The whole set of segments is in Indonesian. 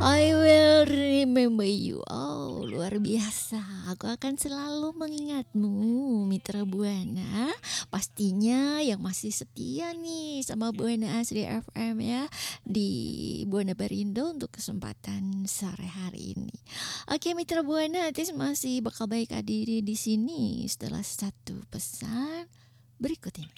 I will remember you. Oh, luar biasa. Aku akan selalu mengingatmu, Mitra Buana. Pastinya yang masih setia nih sama Buana Asri FM ya di Buana Barindo untuk kesempatan sore hari ini. Oke, Mitra Buana, Atis masih bakal baik hadiri di sini setelah satu pesan berikut ini.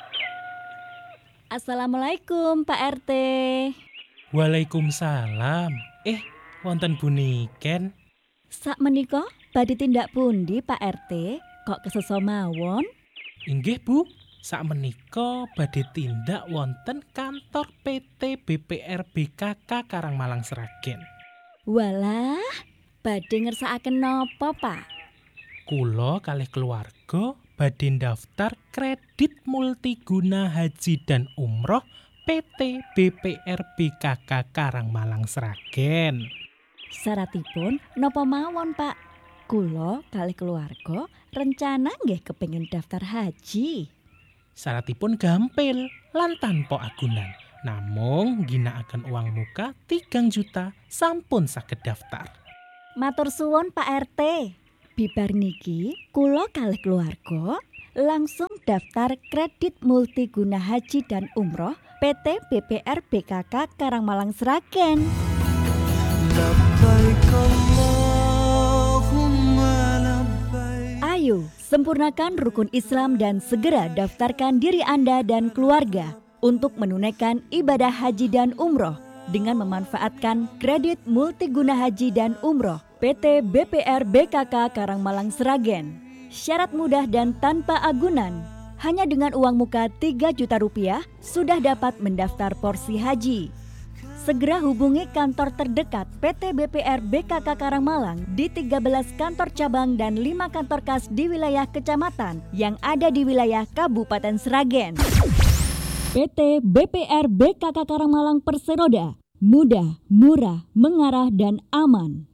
Assalamualaikum Pak RT. Waalaikumsalam. Wonten buniken. Sakmenika badhe tindak pundi Pak RT? Kok kesesa mawon? Inggih Bu, sakmenika badhe tindak wonten kantor PT BPR BKK Karangmalang Sragen. Walah, badhe ngersakaken napa Pak? Kula kalih keluarga badhe daftar kredit multiguna haji dan umroh PT BPR BKK Karangmalang Sragen. Syaratipun napa mawon Pak? Kula kalih keluarga rencana nggih kepengin daftar haji. Syaratipun gampil lan tanpa agunan. Namung ginakaken uang muka 3 juta sampun saged daftar. Matur suwun Pak RT. Bibar niki kula kalih keluarga langsung daftar kredit multiguna haji dan umroh PT BPR BKK Karangmalang Sragen. Ayo, sempurnakan rukun Islam dan segera daftarkan diri Anda dan keluarga untuk menunaikan ibadah haji dan umroh dengan memanfaatkan kredit multiguna haji dan umroh PT BPR BKK Karangmalang Sragen. Syarat mudah dan tanpa agunan. Hanya dengan uang muka 3 juta rupiah sudah dapat mendaftar porsi haji. Segera hubungi kantor terdekat PT BPR BKK Karangmalang di 13 kantor cabang dan 5 kantor kas di wilayah kecamatan yang ada di wilayah Kabupaten Sragen. PT BPR BKK Karangmalang Perseroda, mudah, murah, mengarah, dan aman.